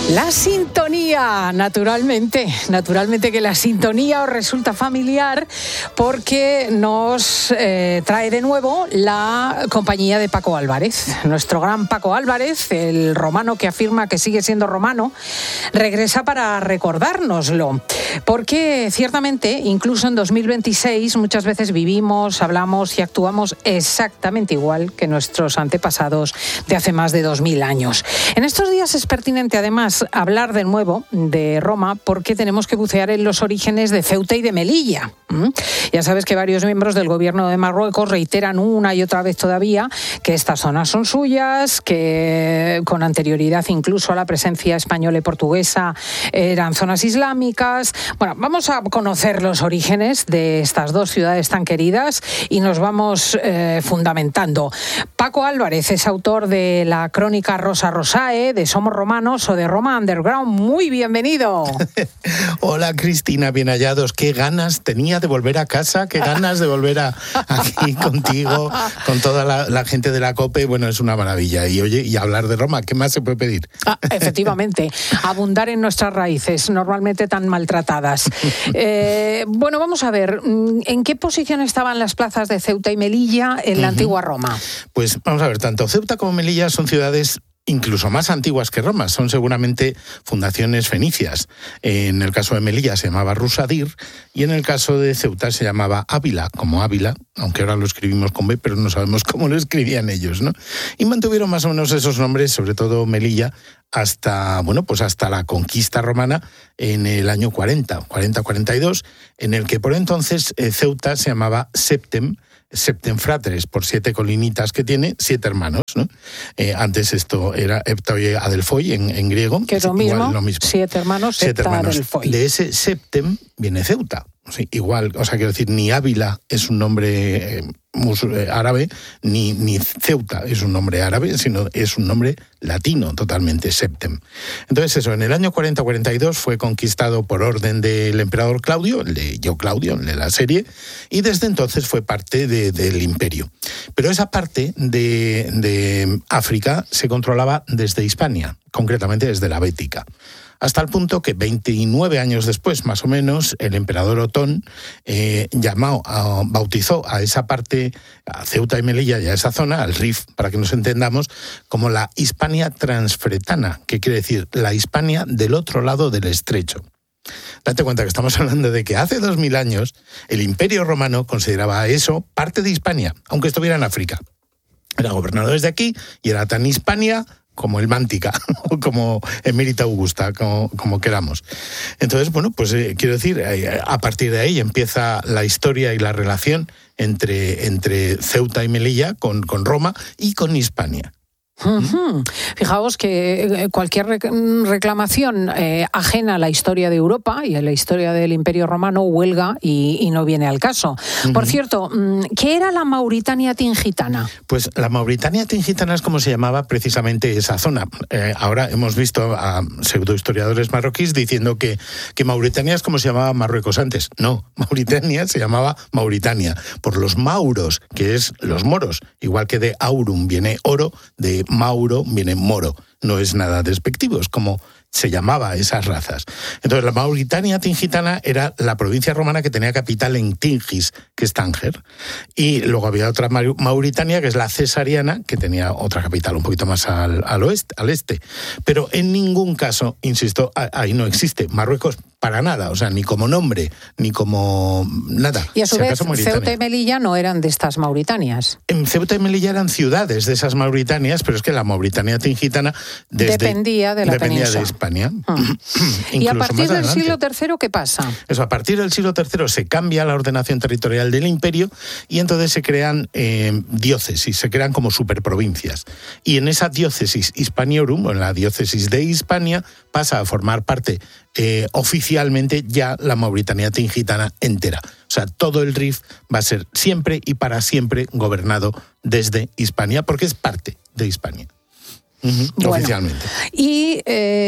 La sintonía, naturalmente que la sintonía os resulta familiar porque nos trae de nuevo la compañía de Paco Álvarez. Nuestro gran Paco Álvarez, el romano que afirma que sigue siendo romano, regresa para recordárnoslo. Porque ciertamente, incluso en 2026, muchas veces vivimos, hablamos y actuamos exactamente igual que nuestros antepasados de hace más de 2000 años. En estos días es pertinente, además, hablar de nuevo de Roma porque tenemos que bucear en los orígenes de Ceuta y de Melilla. Ya sabes que varios miembros del gobierno de Marruecos reiteran una y otra vez todavía que estas zonas son suyas, que con anterioridad incluso a la presencia española y portuguesa eran zonas islámicas. Bueno, vamos a conocer los orígenes de estas dos ciudades tan queridas y nos vamos fundamentando. Paco Álvarez es autor de la crónica Rosa Rosae, de Somos Romanos o de Roma Underground. Muy bienvenido. Hola Cristina, bien hallados. Qué ganas tenía de volver a casa, qué ganas de volver aquí contigo, con toda la gente de la COPE. Bueno, es una maravilla. Y oye, y hablar de Roma, ¿qué más se puede pedir? Efectivamente, abundar en nuestras raíces, normalmente tan maltratadas. Bueno, vamos a ver, ¿en qué posición estaban las plazas de Ceuta y Melilla en la antigua Roma? Pues vamos a ver, tanto Ceuta como Melilla son ciudades incluso más antiguas que Roma, son seguramente fundaciones fenicias. En el caso de Melilla se llamaba Rusadir y en el caso de Ceuta se llamaba Ávila, como Ávila, aunque ahora lo escribimos con B, pero no sabemos cómo lo escribían ellos, ¿no? Y mantuvieron más o menos esos nombres, sobre todo Melilla, hasta la conquista romana en el año 40-42, en el que por entonces Ceuta se llamaba Septem Fratres, por 7 colinitas que tiene, 7 hermanos, ¿no? Antes esto era Heptoi Adelphoi en griego. Que es lo mismo, 7 hermanos, Adelphoi. De ese Septem viene Ceuta. Sí, igual, o sea, quiero decir, ni Ávila es un nombre árabe, ni Ceuta es un nombre árabe, sino es un nombre latino totalmente, Septem. Entonces eso, en el año 40-42 fue conquistado por orden del emperador Claudio, el de la serie, y desde entonces fue parte del imperio. Pero esa parte de África se controlaba desde Hispania, concretamente desde la Bética. Hasta el punto que 29 años después, más o menos, el emperador Otón bautizó a esa parte, a Ceuta y Melilla y a esa zona, al Rif, para que nos entendamos, como la Hispania transfretana, que quiere decir la Hispania del otro lado del estrecho. Date cuenta que estamos hablando de que hace 2000 años el Imperio Romano consideraba eso parte de Hispania, aunque estuviera en África. Era gobernado desde aquí y era tan Hispania como el Mántica, o como Emérita Augusta, como queramos. Entonces, bueno, pues quiero decir, a partir de ahí empieza la historia y la relación entre Ceuta y Melilla con Roma y con Hispania. Fijaos que cualquier reclamación ajena a la historia de Europa y a la historia del Imperio Romano huelga y no viene al caso. Por cierto, ¿qué era la Mauritania Tingitana? Pues la Mauritania Tingitana es como se llamaba precisamente esa zona. Ahora hemos visto a pseudohistoriadores marroquíes diciendo que Mauritania es como se llamaba Marruecos antes. No, Mauritania se llamaba Mauritania por los mauros, que es los moros. Igual que de aurum viene oro, de Mauro viene moro, no es nada despectivo, es como se llamaba esas razas. Entonces la Mauritania Tingitana era la provincia romana que tenía capital en Tingis, que es Tánger, y luego había otra Mauritania, que es la Cesariana, que tenía otra capital un poquito más al este. Pero en ningún caso, insisto, ahí no existe Marruecos para nada, o sea, ni como nombre, ni como nada. Y a su vez, Ceuta y Melilla no eran de estas Mauritanias. En Ceuta y Melilla eran ciudades de esas Mauritanias, pero es que la Mauritania Tingitana dependía de España. Y a partir del siglo III, ¿qué pasa? Eso, a partir del siglo III se cambia la ordenación territorial del imperio y entonces se crean diócesis, se crean como superprovincias. Y en esa diócesis Hispaniorum, o en la diócesis de Hispania, pasa a formar parte oficialmente ya la Mauritania Tingitana entera. O sea, todo el Rif va a ser siempre y para siempre gobernado desde Hispania, porque es parte de Hispania. Bueno, oficialmente. Y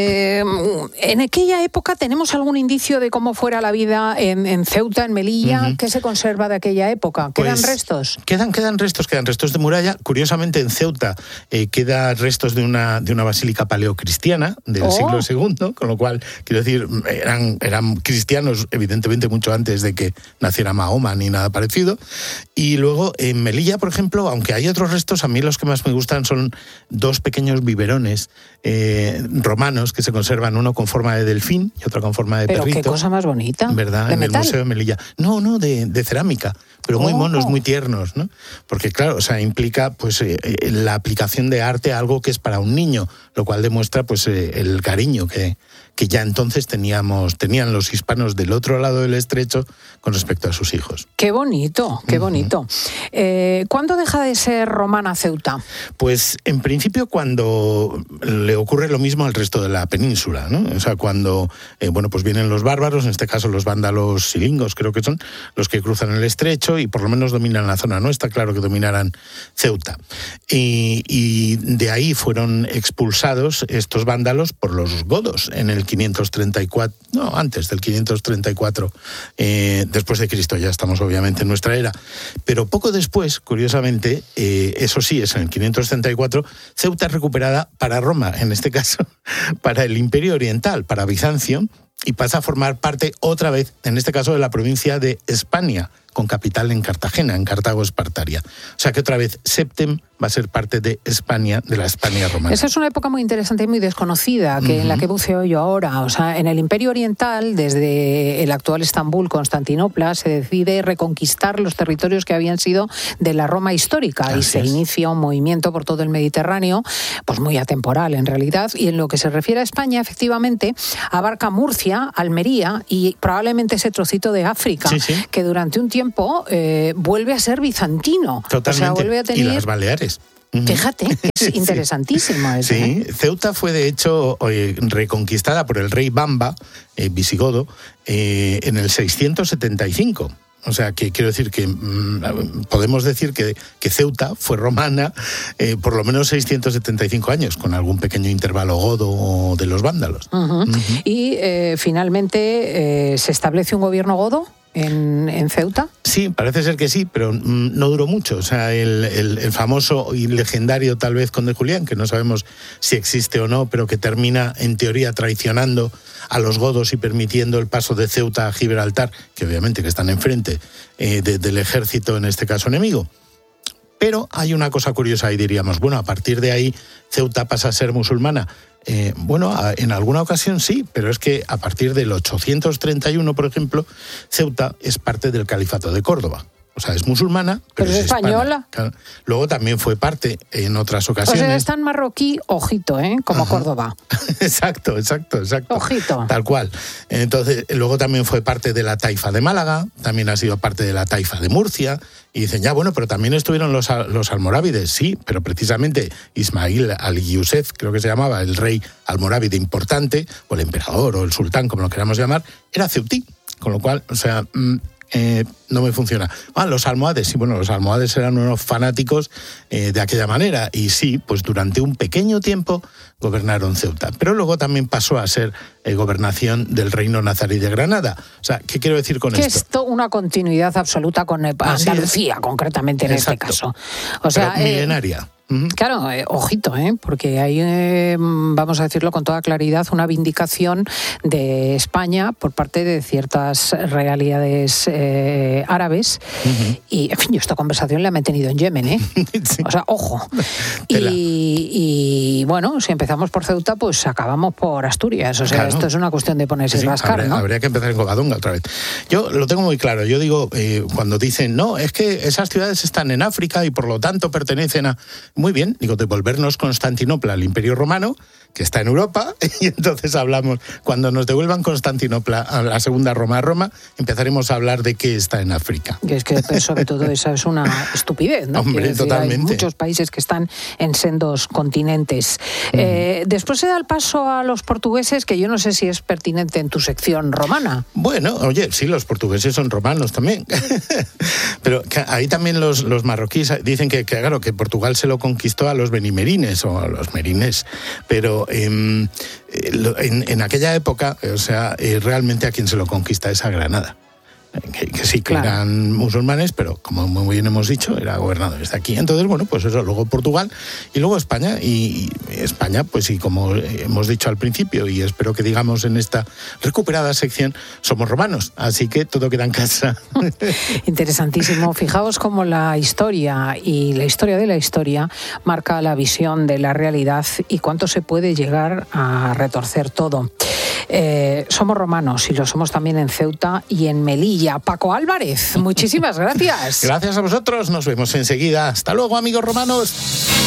en aquella época tenemos algún indicio de cómo fuera la vida en Ceuta, en Melilla. ¿Qué se conserva de aquella época? ¿Quedan restos? Quedan restos de muralla. Curiosamente, en Ceuta quedan restos de una basílica paleocristiana del siglo II, con lo cual, quiero decir, eran cristianos, evidentemente, mucho antes de que naciera Mahoma ni nada parecido. Y luego, en Melilla, por ejemplo, aunque hay otros restos, a mí los que más me gustan son dos pequeños biberones romanos que se conservan, uno con forma de delfín y otro con forma de perrito. Pero qué cosa más bonita. ¿Verdad? En metal? el Museo de Melilla. No, de cerámica, pero muy monos, muy tiernos, ¿no? Porque claro, o sea, implica pues la aplicación de arte a algo que es para un niño, lo cual demuestra pues el cariño que ya entonces tenían los hispanos del otro lado del estrecho con respecto a sus hijos. Qué bonito, qué bonito. ¿Cuándo deja de ser romana Ceuta? Pues en principio cuando le ocurre lo mismo al resto de la península, ¿no? O sea, cuando pues vienen los bárbaros, en este caso los vándalos silingos, creo que son los que cruzan el estrecho y por lo menos dominan la zona. No está claro que dominaran Ceuta. Y de ahí fueron expulsados estos vándalos por los godos en el 534, no, antes del 534 después de Cristo, ya estamos obviamente en nuestra era, pero poco después, curiosamente, eso sí, es en el 534, Ceuta es recuperada para Roma, en este caso, para el Imperio Oriental, para Bizancio, y pasa a formar parte otra vez, en este caso, de la provincia de Hispania, con capital en Cartagena, en Cartago Espartaria. O sea que otra vez Septem va a ser parte de Hispania, de la Hispania romana. Esa es una época muy interesante y muy desconocida, en la que buceo yo ahora. O sea, en el Imperio Oriental, desde el actual Estambul, Constantinopla, se decide reconquistar los territorios que habían sido de la Roma histórica. Y se inicia un movimiento por todo el Mediterráneo, pues muy atemporal en realidad. Y en lo que se refiere a España, efectivamente, abarca Murcia, Almería y probablemente ese trocito de África, que durante un tiempo vuelve a ser bizantino. Totalmente. O sea, vuelve a tener... Y las Baleares. Fíjate, es interesantísimo eso. Sí, Ceuta fue de hecho reconquistada por el rey Bamba, visigodo, en el 675. O sea, que quiero decir que podemos decir que Ceuta fue romana por lo menos 675 años, con algún pequeño intervalo godo de los vándalos. Y finalmente se establece un gobierno godo en Ceuta. Sí, parece ser que sí, pero no duró mucho. O sea, el famoso y legendario tal vez Conde Julián, que no sabemos si existe o no, pero que termina en teoría traicionando a los godos y permitiendo el paso de Ceuta a Gibraltar, que obviamente que están enfrente del ejército, en este caso enemigo. Pero hay una cosa curiosa ahí, diríamos, bueno, a partir de ahí Ceuta pasa a ser musulmana. En alguna ocasión sí, pero es que a partir del 831, por ejemplo, Ceuta es parte del Califato de Córdoba. O sea, es musulmana, pero es española. Claro. Luego también fue parte en otras ocasiones. O sea, es tan marroquí, ojito, como Córdoba. Exacto. Ojito. Tal cual. Entonces, luego también fue parte de la taifa de Málaga, también ha sido parte de la taifa de Murcia. Y dicen, pero también estuvieron los almorávides. Sí, pero precisamente Ismail al-Yusef, creo que se llamaba, el rey almorávide importante, o el emperador, o el sultán, como lo queramos llamar, era ceutí. Con lo cual, o sea... no me funciona. Los almohades, sí, los almohades eran unos fanáticos de aquella manera y sí, pues durante un pequeño tiempo gobernaron Ceuta, pero luego también pasó a ser gobernación del reino nazarí de Granada. O sea, ¿qué quiero decir con esto? Que es una continuidad absoluta con Andalucía, concretamente en este caso. O sea, pero milenaria. Claro, ojito, porque hay, vamos a decirlo con toda claridad, una vindicación de España por parte de ciertas realidades árabes. Y, en fin, yo esta conversación la he mantenido en Yemen, Sí. O sea, ojo. Y bueno, si empezamos por Ceuta, pues acabamos por Asturias. O sea, esto es una cuestión de ponerse y rascar, ¿no? Habría que empezar en Covadonga otra vez. Yo lo tengo muy claro. Yo digo, cuando dicen, no, es que esas ciudades están en África y por lo tanto pertenecen a... Muy bien, digo, devolvernos Constantinopla al Imperio Romano, que está en Europa, y entonces hablamos, cuando nos devuelvan Constantinopla a la segunda Roma, empezaremos a hablar de qué está en África. Y es que sobre todo esa es una estupidez, ¿no? Hombre, totalmente. Hay muchos países que están en sendos continentes. Después se da el paso a los portugueses, que yo no sé si es pertinente en tu sección romana. Bueno, oye, sí, los portugueses son romanos también. Pero ahí también los marroquíes dicen que Portugal se lo conquistó a los benimerines o a los merines, pero en aquella época, o sea, realmente a quien se lo conquista es a Granada. Que sí que claro, eran musulmanes, pero como muy bien hemos dicho, era gobernado desde aquí. Entonces, bueno, pues eso, luego Portugal y luego España. Y España, pues sí, como hemos dicho al principio, y espero que digamos en esta recuperada sección, somos romanos, así que todo queda en casa. Interesantísimo. Fijaos cómo la historia y la historia de la historia marca la visión de la realidad y cuánto se puede llegar a retorcer todo. Somos romanos y lo somos también en Ceuta y en Melilla. Paco Álvarez, muchísimas gracias. Gracias a vosotros, nos vemos enseguida. Hasta luego, amigos romanos.